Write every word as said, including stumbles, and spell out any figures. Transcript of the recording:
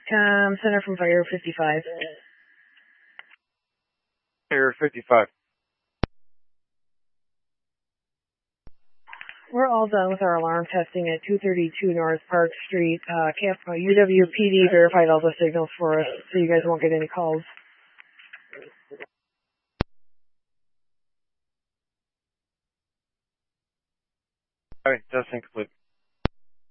Com Center from Fire fifty-five. Fire fifty-five. We're all done with our alarm testing at two thirty-two North Park Street. Uh, Camp, uh, U W P D verified all the signals for us, so you guys won't get any calls. Alright, testing complete.